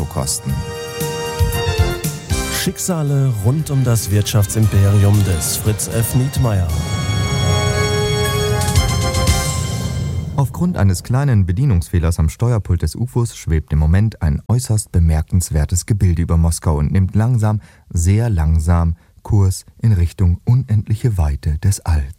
Baukosten. Schicksale rund um das Wirtschaftsimperium des Fritz F. Nietmeyer. Aufgrund eines kleinen Bedienungsfehlers am Steuerpult des UFOs schwebt im Moment ein äußerst bemerkenswertes Gebilde über Moskau und nimmt langsam, sehr langsam Kurs in Richtung unendliche Weite des Alls.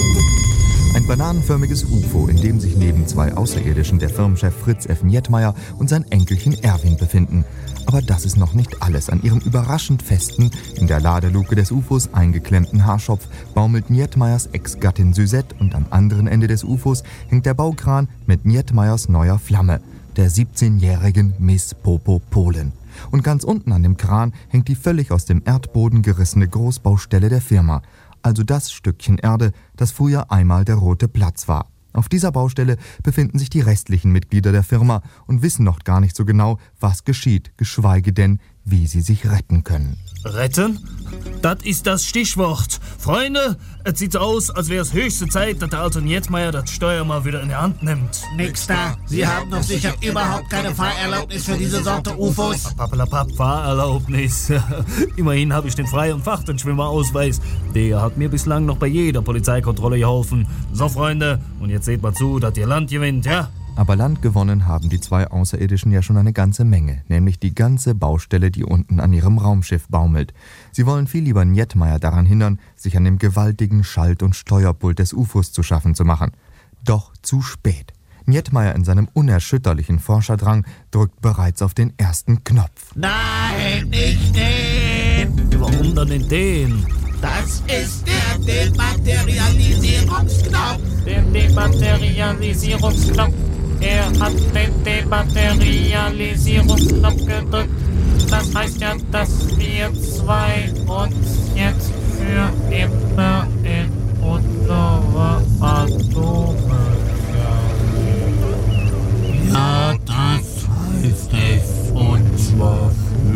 Ein bananenförmiges UFO, in dem sich neben zwei Außerirdischen der Firmenchef Fritz F. Nietmeyer und sein Enkelchen Erwin befinden. Aber das ist noch nicht alles. An ihrem überraschend festen, in der Ladeluke des UFOs eingeklemmten Haarschopf baumelt Nietmeyers Ex-Gattin Suzette und am anderen Ende des UFOs hängt der Baukran mit Nietmeyers neuer Flamme, der 17-jährigen Miss Popo Polen. Und ganz unten an dem Kran hängt die völlig aus dem Erdboden gerissene Großbaustelle der Firma, also das Stückchen Erde, das früher einmal der Rote Platz war. Auf dieser Baustelle befinden sich die restlichen Mitglieder der Firma und wissen noch gar nicht so genau, was geschieht, geschweige denn, wie sie sich retten können. Retten? Das ist das Stichwort. Freunde, es sieht so aus, als wäre es höchste Zeit, dass der alte Nietmeyer das Steuer mal wieder in die Hand nimmt. Nix da. Sie haben doch sicher überhaupt keine Fahrerlaubnis für diese Sorte UFOs. Pappelapapp, Fahrerlaubnis. Immerhin habe ich den Frei- und Fahrtenschwimmerausweis. Der hat mir bislang noch bei jeder Polizeikontrolle geholfen. So, Freunde, und jetzt seht mal zu, dass ihr Land gewinnt, ja? Aber Land gewonnen haben die zwei Außerirdischen ja schon eine ganze Menge, nämlich die ganze Baustelle, die unten an ihrem Raumschiff baumelt. Sie wollen viel lieber Nietmeyer daran hindern, sich an dem gewaltigen Schalt- und Steuerpult des UFOs zu schaffen zu machen. Doch zu spät. Nietmeyer in seinem unerschütterlichen Forscherdrang drückt bereits auf den ersten Knopf. Nein, nicht den! Warum dann denn den? Das ist der Dematerialisierungsknopf. Der Dematerialisierungsknopf. Er hat den Dematerialisierungsknopf gedrückt. Das heißt ja, dass wir zwei uns jetzt für immer in unsere Atome verlieren. Ja, das heißt es. Und zwar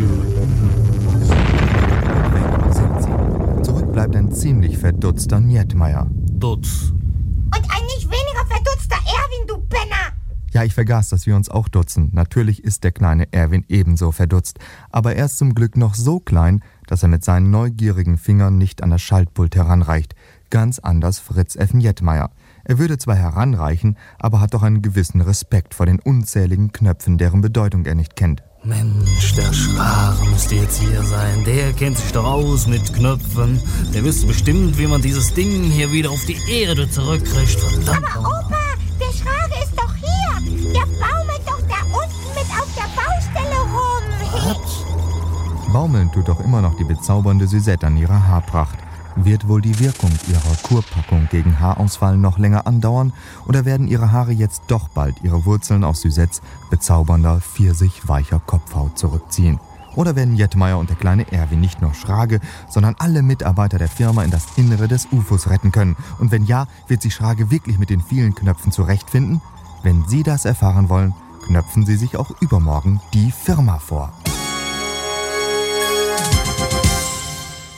Sind sie. Zurück bleibt ein ziemlich verdutzter Nietmeyer. Dutz. Und ein nicht weniger verdutzter Erwin, du Penner! Ja, ich vergaß, dass wir uns auch dutzen. Natürlich ist der kleine Erwin ebenso verdutzt. Aber er ist zum Glück noch so klein, dass er mit seinen neugierigen Fingern nicht an das Schaltpult heranreicht. Ganz anders Fritz F. Nietmeyer. Er würde zwar heranreichen, aber hat doch einen gewissen Respekt vor den unzähligen Knöpfen, deren Bedeutung er nicht kennt. Mensch, der Schwager müsste jetzt hier sein. Der kennt sich doch aus mit Knöpfen. Der wüsste bestimmt, wie man dieses Ding hier wieder auf die Erde zurückkriegt. Verdammt. Aber Opa, der Schrage ist doch hier. Der baumelt doch da unten mit auf der Baustelle rum. Baumeln tut doch immer noch die bezaubernde Suzette an ihrer Haarpracht. Wird wohl die Wirkung ihrer Kurpackung gegen Haarausfall noch länger andauern oder werden ihre Haare jetzt doch bald ihre Wurzeln aus Suzettes bezaubernder, pfirsichweicher Kopfhaut zurückziehen? Oder werden Nietmeyer und der kleine Erwin nicht nur Schrage, sondern alle Mitarbeiter der Firma in das Innere des UFOs retten können? Und wenn ja, wird sich Schrage wirklich mit den vielen Knöpfen zurechtfinden? Wenn Sie das erfahren wollen, knöpfen Sie sich auch übermorgen die Firma vor.